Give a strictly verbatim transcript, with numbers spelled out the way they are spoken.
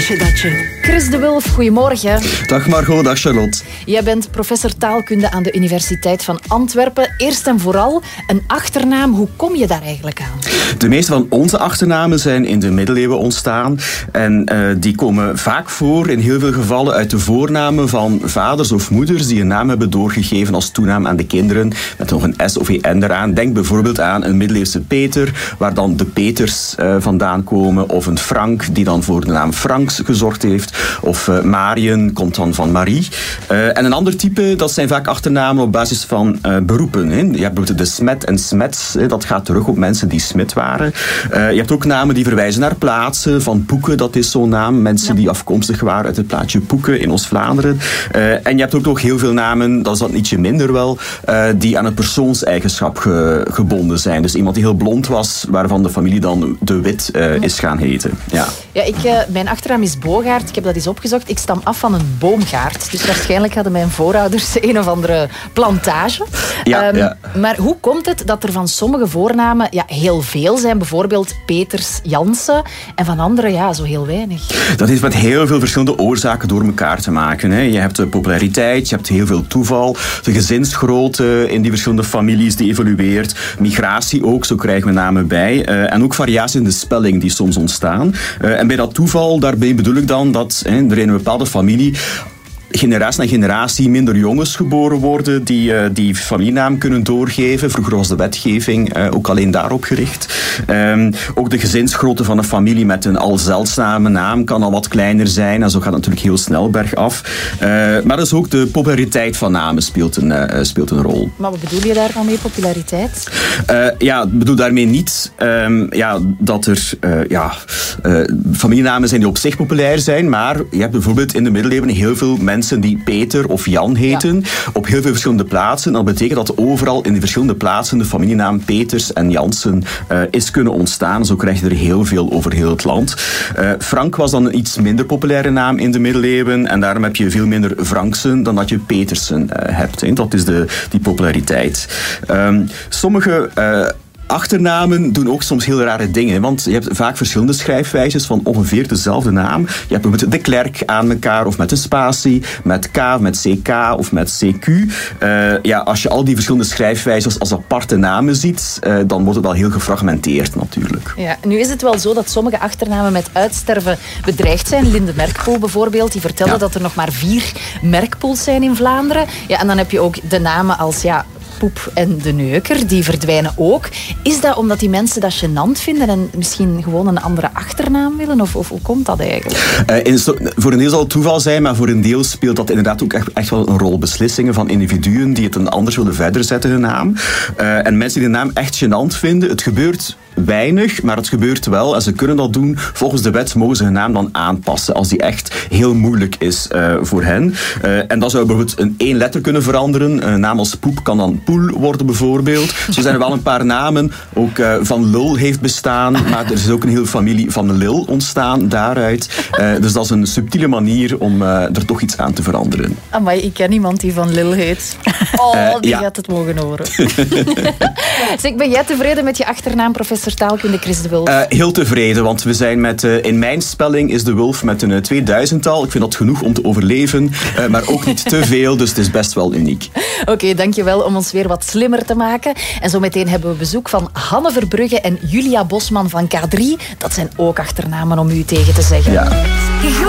Datje, datje. Chris de Wulf, goedemorgen. Dag Margot, dag Charlotte. Jij bent professor taalkunde aan de Universiteit van Antwerpen. Eerst en vooral, een achternaam, hoe kom je daar eigenlijk aan? De meeste van onze achternamen zijn in de middeleeuwen ontstaan. En uh, die komen vaak voor, in heel veel gevallen, uit de voornamen van vaders of moeders die een naam hebben doorgegeven als toenaam aan de kinderen, met nog een S of een N eraan. Denk bijvoorbeeld aan een middeleeuwse Peter, waar dan de Peters uh, vandaan komen, of een Frank, die dan voor de naam Franks gezorgd heeft, of uh, Mariën komt dan van Marie. Uh, en een ander type, dat zijn vaak achternamen op basis van uh, beroepen. Hè. Je hebt bijvoorbeeld de Smet en Smets, hè, dat gaat terug op mensen die smid waren. Uh, je hebt ook namen die verwijzen naar plaatsen, van Poeken, dat is zo'n naam. Mensen die afkomstig waren uit het plaatsje Poeken in Oost-Vlaanderen. Uh, en je hebt ook nog heel veel namen, dat is dat ietsje minder wel, uh, die aan een persoonseigenschap ge, gebonden zijn. Dus iemand die heel blond was, waarvan de familie dan de Wit uh, is gaan heten. Ja. Ja, ik, uh, mijn achternaam is Bogaert. Ik heb dat eens opgezocht. Ik stam af van een boomgaard. Dus waarschijnlijk hadden mijn voorouders een of andere plantage. Ja, um, ja. Maar hoe komt het dat er van sommige voornamen ja, heel veel zijn? Bijvoorbeeld Peters, Jansen. En van andere ja, zo heel weinig. Dat heeft met heel veel verschillende oorzaken door elkaar te maken. Hè. Je hebt de populariteit, je hebt heel veel toeval. De gezinsgrootte in die verschillende families die evolueert. Migratie ook, zo krijgen we namen bij. Uh, en ook variaties in de spelling die soms ontstaan. Uh, en bij dat toeval, daarbij bedoel ik dan dat hè, er in een bepaalde familie generatie na generatie minder jongens geboren worden die uh, die familienaam kunnen doorgeven. Vroeger was de wetgeving uh, ook alleen daarop gericht. Um, ook de gezinsgrootte van een familie met een al zeldzame naam kan al wat kleiner zijn. En zo gaat het natuurlijk heel snel bergaf. Uh, maar dus ook de populariteit van namen speelt een, uh, speelt een rol. Maar wat bedoel je daar dan mee, populariteit? Uh, ja, ik bedoel daarmee niet um, ja, dat er uh, ja, uh, familienamen zijn die op zich populair zijn, maar je hebt bijvoorbeeld in de middeleeuwen heel veel mensen mensen die Peter of Jan heten, ja. op heel veel verschillende plaatsen. Dat betekent dat overal in de verschillende plaatsen de familienaam Peters en Jansen uh, is kunnen ontstaan. Zo krijg je er heel veel over heel het land. Uh, Frank was dan een iets minder populaire naam in de middeleeuwen en daarom heb je veel minder Franksen dan dat je Petersen uh, hebt. Hè. Dat is de, die populariteit. Um, sommige uh, achternamen doen ook soms heel rare dingen, want je hebt vaak verschillende schrijfwijzes van ongeveer dezelfde naam. Je hebt bijvoorbeeld de Klerk aan elkaar, of met een spatie, met K, met C K of met C Q. Uh, ja, als je al die verschillende schrijfwijzes als aparte namen ziet, uh, dan wordt het wel heel gefragmenteerd natuurlijk. Ja, nu is het wel zo dat sommige achternamen met uitsterven bedreigd zijn. Linde Merkpoel bijvoorbeeld, die vertelde ja. dat er nog maar vier Merkpoels zijn in Vlaanderen. Ja, en dan heb je ook de namen als ja, Poep en de Neuker, die verdwijnen ook. Is dat omdat die mensen dat gênant vinden en misschien gewoon een andere achternaam willen? Of, of hoe komt dat eigenlijk? Uh, in, voor een deel zal het toeval zijn, maar voor een deel speelt dat inderdaad ook echt, echt wel een rol. Beslissingen van individuen die het een anders willen verder zetten, hun naam. Uh, en mensen die de naam echt gênant vinden, het gebeurt weinig, maar het gebeurt wel. En ze kunnen dat doen. Volgens de wet mogen ze hun naam dan aanpassen als die echt heel moeilijk is uh, voor hen. Uh, en dat zou bijvoorbeeld een één letter kunnen veranderen. Een naam als Poep kan dan Poel worden bijvoorbeeld. Zo zijn er wel een paar namen. Ook uh, Van Lul heeft bestaan, maar er is ook een hele familie van Lil ontstaan daaruit. Uh, dus dat is een subtiele manier om uh, er toch iets aan te veranderen. Amai, ik ken iemand die Van Lil heet. Oh, die uh, ja. gaat het mogen horen. Zeg, ben jij tevreden met je achternaam, professor taalkunde Chris de Wulf? Uh, heel tevreden, want we zijn met, uh, in mijn spelling is de Wulf met een uh, tweeduizendtal. Ik vind dat genoeg om te overleven, uh, maar ook niet te veel, dus het is best wel uniek. Oké, okay, dankjewel om ons weer wat slimmer te maken. En zometeen hebben we bezoek van Hanne Verbrugge en Julia Bosman van K drie. Dat zijn ook achternamen om u tegen te zeggen. Ja.